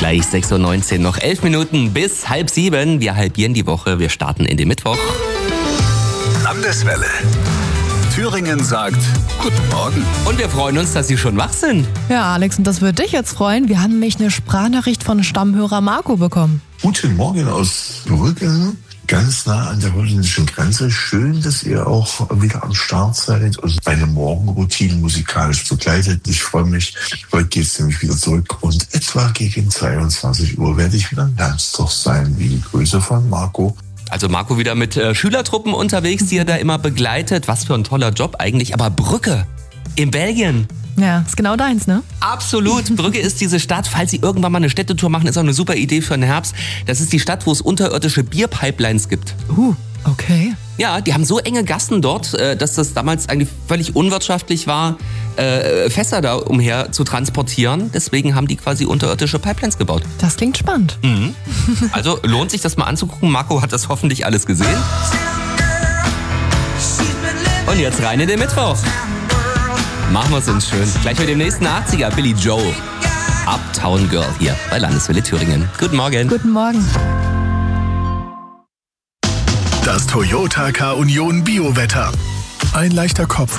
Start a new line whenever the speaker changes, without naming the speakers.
Gleich 6.19 Uhr, noch 11 Minuten bis 6:30. Wir halbieren die Woche, wir starten in den Mittwoch.
Landeswelle. Thüringen sagt Guten Morgen.
Und wir freuen uns, dass Sie schon wach sind.
Ja, Alex, und das würde dich jetzt freuen. Wir haben nämlich eine Sprachnachricht von Stammhörer Marco bekommen.
Guten Morgen aus Brügge, ganz nah an der holländischen Grenze. Schön, dass ihr auch wieder am Start seid und meine Morgenroutine musikalisch begleitet. Ich freue mich. Heute geht es nämlich wieder zurück und etwa gegen 22 Uhr werde ich wieder in Landstoch sein. Liebe Grüße von Marco.
Also Marco wieder mit Schülertruppen unterwegs, die er da immer begleitet. Was für ein toller Job eigentlich. Aber Brügge in Belgien.
Ja, ist genau deins, ne?
Absolut. Brügge ist diese Stadt, falls Sie irgendwann mal eine Städtetour machen, ist auch eine super Idee für den Herbst. Das ist die Stadt, wo es unterirdische Bierpipelines gibt.
Okay.
Ja, die haben so enge Gassen dort, dass das damals eigentlich völlig unwirtschaftlich war, Fässer da umher zu transportieren. Deswegen haben die quasi unterirdische Pipelines gebaut.
Das klingt spannend.
Also lohnt sich das mal anzugucken. Marco hat das hoffentlich alles gesehen. Und jetzt rein in den Mittwoch. Machen wir es uns schön. Gleich mit dem nächsten 80er, Billy Joe. Uptown Girl hier bei Landeswelle Thüringen. Guten Morgen.
Guten Morgen.
Das Toyota K-Union Biowetter. Ein leichter Kopf